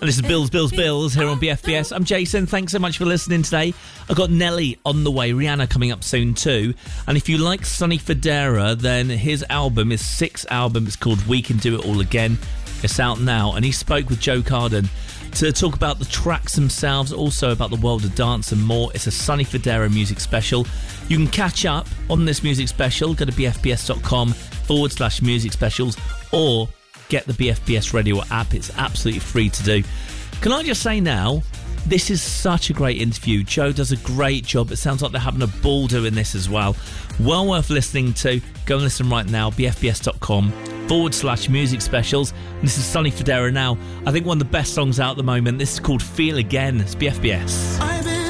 And this is Bills here on BFBS. I'm Jason. Thanks so much for listening today. I've got Nelly on the way, Rihanna coming up soon too. And if you like Sonny Fodera, then his album, his sixth album, it's called We Can Do It All Again. It's out now. And he spoke with Joe Carden to talk about the tracks themselves, also about the world of dance and more. It's a Sonny Fodera music special. You can catch up on this music special. Go to bfbs.com/music specials or get the BFBS radio app. It's absolutely free to do. Can I just say now, this is such a great interview. Joe does a great job. It sounds like they're having a ball doing this as well. Well worth listening to. Go and listen right now, bfbs.com/music specials. And this is Sonny Fodera now. I think one of the best songs out at the moment. This is called Feel Again. It's BFBS.